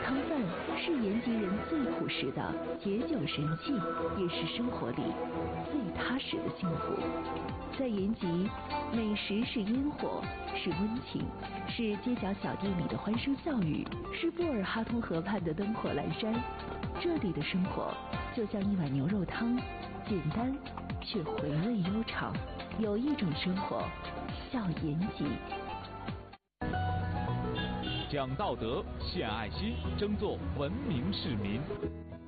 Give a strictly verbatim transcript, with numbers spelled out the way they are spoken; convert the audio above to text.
汤饭是延吉人最朴实的解酒神器，也是生活里最踏实的幸福。在延吉，美食是烟火，是温情，是街角小店里的欢声笑语，是布尔哈通河畔的灯火阑珊。这里的生活就像一碗牛肉汤，简单却回味悠长。有一种生活叫延吉。 讲道德，献爱心，争做文明市民。